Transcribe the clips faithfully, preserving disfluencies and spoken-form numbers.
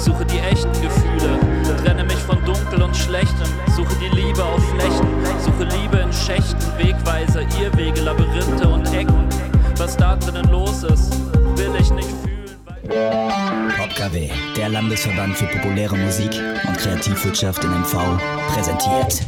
suche die echten Gefühle, trenne mich von Dunkel und Schlechtem, suche die Liebe auf Flächen, suche Liebe in Schächten, Wegweiser, Irrwege, Labyrinthe und Ecken. Was da drinnen los ist, will ich nicht fühlen. PopKW, der Landesverband für populäre Musik und Kreativwirtschaft in M V, präsentiert.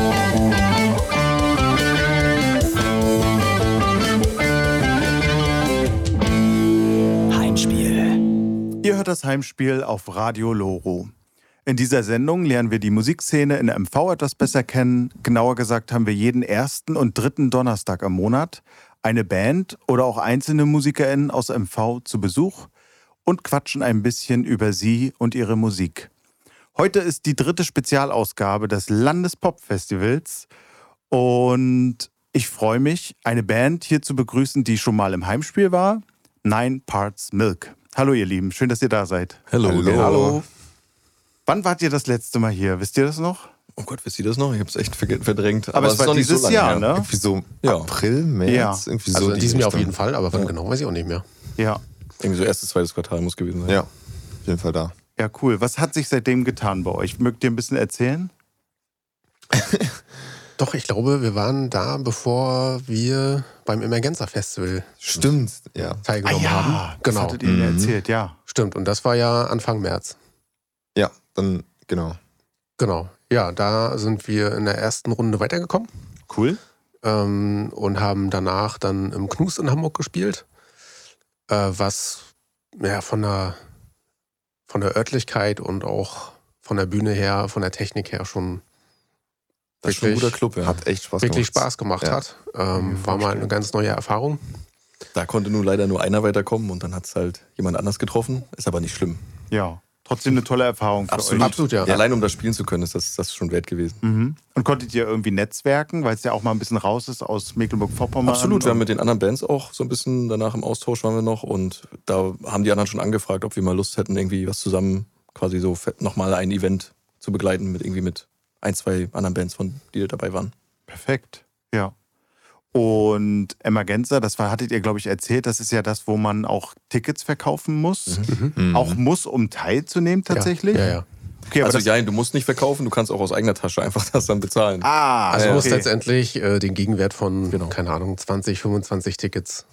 Heimspiel. Ihr hört das Heimspiel auf Radio Loro. In dieser Sendung lernen wir die Musikszene in M V etwas besser kennen. Genauer gesagt haben wir jeden ersten und dritten Donnerstag im Monat eine Band oder auch einzelne MusikerInnen aus M V zu Besuch und quatschen ein bisschen über sie und ihre Musik. Heute ist die dritte Spezialausgabe des Landespop-Festivals und ich freue mich, eine Band hier zu begrüßen, die schon mal im Heimspiel war. Nine Parts Milk. Hallo ihr Lieben, schön, dass ihr da seid. Hallo. Hallo. Hallo. Wann wart ihr das letzte Mal hier? Wisst ihr das noch? Oh Gott, wisst ihr das noch? Ich hab's echt verdrängt. Aber, aber es war noch dieses nicht so lange Jahr, her. ne? Irgendwie so Ja. April, März, Ja. irgendwie so. Also in die diesem Jahr auf Richtung. jeden Fall, aber wann Ja. genau, weiß ich auch nicht mehr. Ja. Irgendwie so erstes, zweites Quartal muss gewesen sein. Ja, auf jeden Fall da. Ja, cool. Was hat sich seitdem getan bei euch? Mögt ihr ein bisschen erzählen? Doch, ich glaube, wir waren da, bevor wir beim Emergenza Festival Stimmt, ja. teilgenommen haben. das Genau, hattet ihr mir Mhm. erzählt, ja. stimmt. Und das war ja Anfang März. Ja, dann, genau. Genau. Ja, da sind wir in der ersten Runde weitergekommen Cool. ähm, und haben danach dann im Knust in Hamburg gespielt, äh, was ja von der, von der Örtlichkeit und auch von der Bühne her, von der Technik her schon Das ist schon ein wirklich, guter Club, ja. Hat echt Spaß wirklich gemacht. Spaß gemacht Ja. hat. Ähm, war mal eine ganz neue Erfahrung. Da konnte nur leider nur einer weiterkommen und dann hat's halt jemand anders getroffen. Ist aber nicht schlimm. Ja. Trotzdem eine tolle Erfahrung für Absolut. euch. Absolut, ja. Allein um das spielen zu können, ist das, das schon wert gewesen. Mhm. Und konntet ihr irgendwie netzwerken, weil es ja auch mal ein bisschen raus ist aus Mecklenburg-Vorpommern? Absolut, wir haben Und- mit den anderen Bands auch so ein bisschen danach im Austausch waren wir noch und da haben die anderen schon angefragt, ob wir mal Lust hätten, irgendwie was zusammen, quasi so nochmal ein Event zu begleiten mit irgendwie mit ein, zwei anderen Bands, von die da dabei waren. Perfekt, ja. Und Emergenza, das war, hattet ihr, glaube ich, erzählt, das ist ja das, wo man auch Tickets verkaufen muss. Mhm. Auch muss, um teilzunehmen tatsächlich? Ja, ja. ja. Okay, aber Also das, ja, du musst nicht verkaufen, du kannst auch aus eigener Tasche einfach das dann bezahlen. ah, Also okay. du musst letztendlich äh, den Gegenwert von, Genau. keine Ahnung, zwanzig, fünfundzwanzig Tickets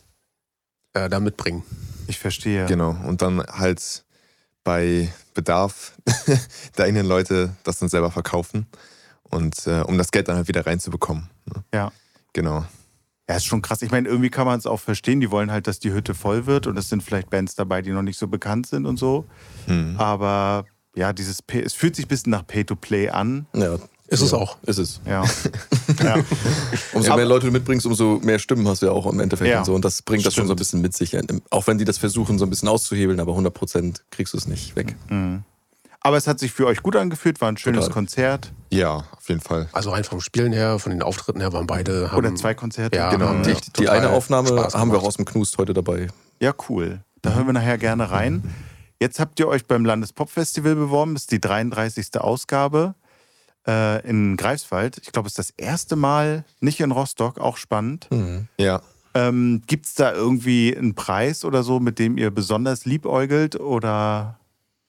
äh, da mitbringen. Ich verstehe. Genau. Und dann halt bei Bedarf der eigenen Leute das dann selber verkaufen. Und äh, um das Geld dann halt wieder reinzubekommen. Ne? Ja. Genau. Ja, ist schon krass. Ich meine, irgendwie kann man es auch verstehen. Die wollen halt, dass die Hütte voll wird und es sind vielleicht Bands dabei, die noch nicht so bekannt sind und so. Mhm. Aber ja, dieses Pay, es fühlt sich ein bisschen nach Pay-to-Play an. Ja, Ist es ja, auch. Ist es. Ja. ja. Umso Aber- mehr Leute du mitbringst, umso mehr Stimmen hast du ja auch im Endeffekt Ja, und so. Und das bringt das schon so ein stimmt. bisschen mit sich. Auch wenn die das versuchen, so ein bisschen auszuhebeln, aber hundert Prozent kriegst du es nicht weg. Mhm. Aber es hat sich für euch gut angefühlt, war ein schönes Total. Konzert. Ja, auf jeden Fall. Also rein vom Spielen her, von den Auftritten her waren beide. Haben, Oder zwei Konzerte. Ja, Genau, haben ja. echt Die total eine Aufnahme Spaß haben wir auch gemacht. aus dem Knust heute dabei. Ja, cool. Da hören wir nachher gerne rein. Jetzt habt ihr euch beim Landespop-Festival beworben. Das ist die dreiunddreißigste Ausgabe äh, in Greifswald. Ich glaube, es ist das erste Mal, nicht in Rostock, auch spannend. Ja. Ähm, Gibt es da irgendwie einen Preis oder so, mit dem ihr besonders liebäugelt? Oder?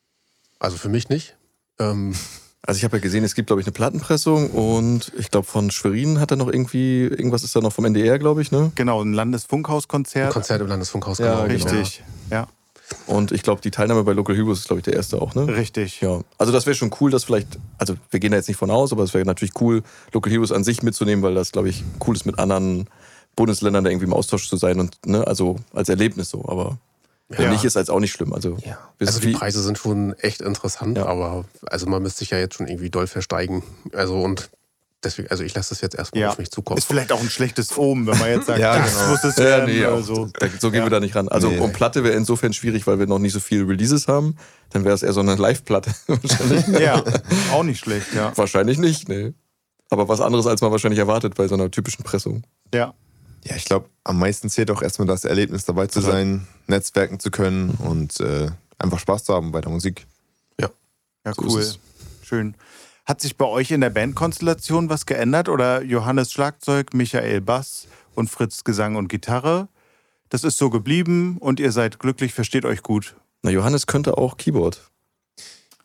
Also für mich nicht. Ähm, Also ich habe ja gesehen, es gibt, glaube ich, eine Plattenpressung und ich glaube von Schwerin hat er noch irgendwie, irgendwas ist da noch vom N D R, glaube ich, ne? Genau, ein Landesfunkhauskonzert. Konzert im Landesfunkhaus, Ja, genau. Richtig, ja. Und ich glaube, die Teilnahme bei Local Heroes ist, glaube ich, der erste auch, ne? Richtig. Ja, also das wäre schon cool, dass vielleicht, also wir gehen da jetzt nicht von aus, aber es wäre natürlich cool, Local Heroes an sich mitzunehmen, weil das, glaube ich, cool ist, mit anderen Bundesländern da irgendwie im Austausch zu sein und, ne, also als Erlebnis so, aber wenn Ja. nicht, ist als auch nicht schlimm. Also, Ja. bis Also die wie- Preise sind schon echt interessant, Ja. aber also man müsste sich ja jetzt schon irgendwie doll versteigen. Also und deswegen, also ich lasse das jetzt erstmal Ja. auf mich zukommen. Ist vielleicht auch ein schlechtes Omen, wenn man jetzt sagt, Ja, das genau. muss es Ja, werden. nee, oder auch, so. da, so gehen Ja. wir da nicht ran. Also Nee. um Platte wäre insofern schwierig, weil wir noch nicht so viele Releases haben. Dann wäre es eher so eine Live-Platte. Wahrscheinlich. Ja, auch nicht schlecht, ja. Wahrscheinlich nicht, nee. Aber was anderes, als man wahrscheinlich erwartet bei so einer typischen Pressung. Ja. Ja, ich glaube, am meisten zählt auch erstmal das Erlebnis, dabei zu Total. sein, netzwerken zu können und äh, einfach Spaß zu haben bei der Musik. Ja, So cool. ist es. Schön. Hat sich bei euch in der Bandkonstellation was geändert? Oder Johannes Schlagzeug, Michael Bass und Fritz Gesang und Gitarre? Das ist so geblieben und ihr seid glücklich, versteht euch gut. Na, Johannes könnte auch Keyboard.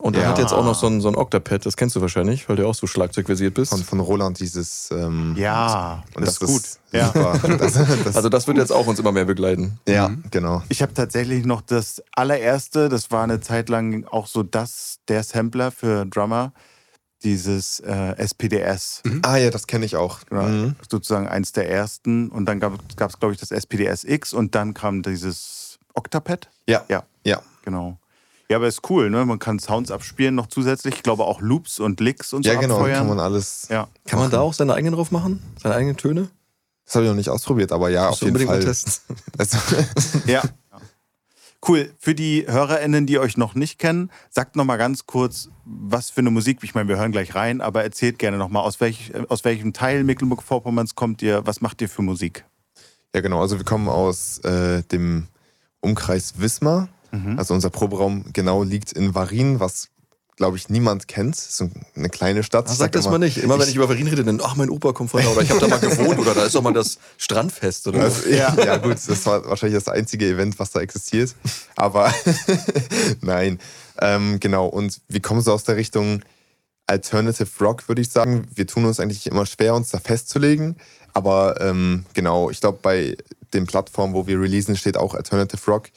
Und er Ja. hat jetzt auch noch so ein, so ein Octapad, das kennst du wahrscheinlich, weil du auch so schlagzeugversiert bist. Von, von Roland dieses. Ähm, Ja, und das das ist gut. Ja. super. Das, das, Also das wird jetzt auch uns immer mehr begleiten. ja, genau. Ich habe tatsächlich noch das allererste, das war eine Zeit lang auch so das, der Sampler für Drummer, dieses äh, S P D S. Ah ja, das kenne ich auch. Genau, Mhm. sozusagen eins der ersten. Und dann gab es, glaube ich, das S P D S X und dann kam dieses Octapad. Ja. Ja. Ja. Genau. Ja, aber ist cool, ne? Man kann Sounds abspielen noch zusätzlich. Ich glaube auch Loops und Licks und so Ja, genau. abfeuern. Kann man alles. Ja. Kann man da auch seine eigenen drauf machen? Seine eigenen Töne? Das habe ich noch nicht ausprobiert, aber ja, Musst auf du jeden unbedingt Fall. mal testen. Also, Ja. Cool. Für die HörerInnen, die euch noch nicht kennen, sagt noch mal ganz kurz, was für eine Musik, ich meine, wir hören gleich rein, aber erzählt gerne noch mal, aus, welch, aus welchem Teil Mecklenburg-Vorpommerns kommt ihr, was macht ihr für Musik? ja, genau. Also wir kommen aus äh, dem Umkreis Wismar. Mhm. Also unser Proberaum genau liegt in Warin, was, glaube ich, niemand kennt. Das ist eine kleine Stadt. Ach, Ich sag das mal nicht. Immer wenn ich über Varin rede, dann, ach, mein Opa kommt von da oder ich habe da mal gewohnt oder da ist doch mal das Strandfest oder Also, ja. ja, gut, das war wahrscheinlich das einzige Event, was da existiert. Aber nein, ähm, genau. Und wir kommen so aus der Richtung Alternative Rock, würde ich sagen. Wir tun uns eigentlich immer schwer, uns da festzulegen. Aber ähm, genau, ich glaube, bei den Plattformen, wo wir releasen, steht auch Alternative Rock.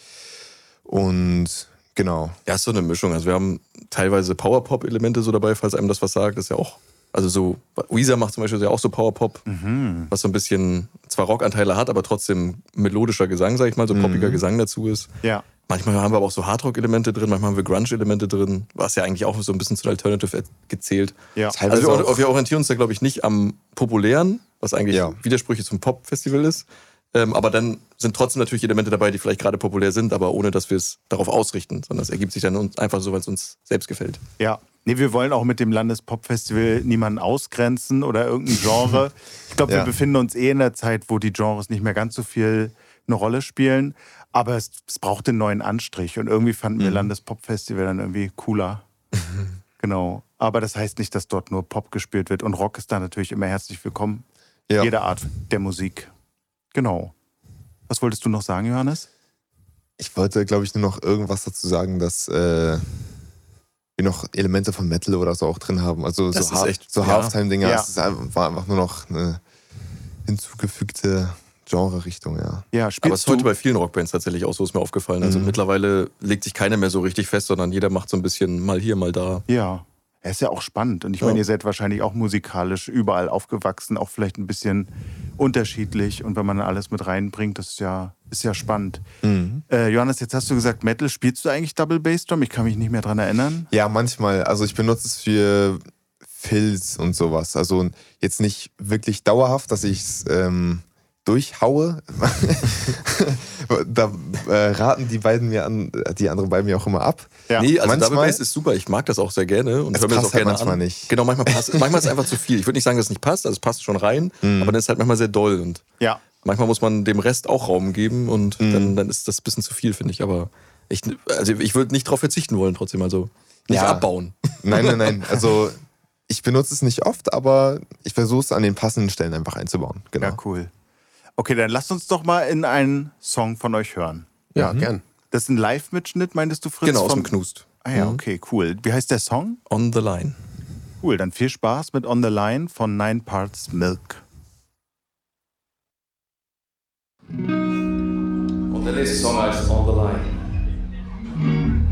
Und genau. Ja, ist so eine Mischung. Also wir haben teilweise Powerpop-Elemente so dabei, falls einem das was sagt. Das ist ja auch, also so, Weezer macht zum Beispiel ja auch so Powerpop, Mhm. was so ein bisschen zwar Rockanteile hat, aber trotzdem melodischer Gesang, sag ich mal, so poppiger Gesang dazu ist. Ja. Manchmal haben wir aber auch so Hardrock-Elemente drin, manchmal haben wir Grunge-Elemente drin, was ja eigentlich auch so ein bisschen zu Alternative gezählt. Ja. Teilweise Also wir, auch, wir orientieren uns da, glaube ich, nicht am Populären, was eigentlich Ja. Widersprüche zum Pop-Festival ist. Ähm, aber dann sind trotzdem natürlich Elemente dabei, die vielleicht gerade populär sind, aber ohne, dass wir es darauf ausrichten, sondern es ergibt sich dann uns einfach so, weil es uns selbst gefällt. Ja. Nee, wir wollen auch mit dem Landespop-Festival niemanden ausgrenzen oder irgendein Genre. Ich glaube, wir Ja. befinden uns eh in der Zeit, wo die Genres nicht mehr ganz so viel eine Rolle spielen. Aber es, es braucht den neuen Anstrich. Und irgendwie fanden wir Landespop-Festival dann irgendwie cooler. Genau. Aber das heißt nicht, dass dort nur Pop gespielt wird. Und Rock ist da natürlich immer herzlich willkommen. ja. Jede Art der Musik. Genau. Was wolltest du noch sagen, Johannes? Ich wollte, glaube ich, nur noch irgendwas dazu sagen, dass äh, wir noch Elemente von Metal oder so auch drin haben. Also Das so, ist Half- echt- so ja. Halftime-Dinger. Ja. Es ist einfach, war einfach nur noch eine hinzugefügte Genre-Richtung, ja. Ja, Aber es spielst ist heute du? bei vielen Rockbands tatsächlich auch so, ist mir aufgefallen. Also Mhm. mittlerweile legt sich keiner mehr so richtig fest, sondern jeder macht so ein bisschen mal hier, mal da. Ja. Er ist ja auch spannend. Und ich Ja. meine, ihr seid wahrscheinlich auch musikalisch überall aufgewachsen, auch vielleicht ein bisschen unterschiedlich. Und wenn man alles mit reinbringt, das ist ja, ist ja spannend. Mhm. Äh, Johannes, jetzt hast du gesagt, Metal. Spielst du eigentlich Double Bass Drum? Ich kann mich nicht mehr dran erinnern. Ja, manchmal. Also ich benutze es für Fills und sowas. Also jetzt nicht wirklich dauerhaft, dass ich es ähm, durchhaue. Da äh, raten die beiden mir an, die anderen beiden mir auch immer ab. Ja. Nee, also manchmal- Double Bass ist super. Ich mag das auch sehr gerne und Es höre mir das passt auch gerne halt manchmal an. nicht. Genau, manchmal passt manchmal ist es einfach zu viel. Ich würde nicht sagen, dass es nicht passt, also es passt schon rein, Mhm. aber dann ist es halt manchmal sehr doll und Ja. manchmal muss man dem Rest auch Raum geben und Mhm. dann, dann ist das ein bisschen zu viel, finde ich. Aber ich, also ich würde nicht drauf verzichten wollen trotzdem, also nicht Ja. abbauen. Nein, nein, nein. Also ich benutze es nicht oft, aber ich versuche es an den passenden Stellen einfach einzubauen. Genau. Ja, cool. Okay, dann lasst uns doch mal in einen Song von euch hören. Ja, gern. Das ist ein Live-Mitschnitt, meintest du, Fritz? Genau, aus vom- dem Knust. Ah ja, okay, cool. Wie heißt der Song? On the Line. Cool, dann viel Spaß mit On the Line von Nine Parts Milk. Und der nächste Song heißt On the Line.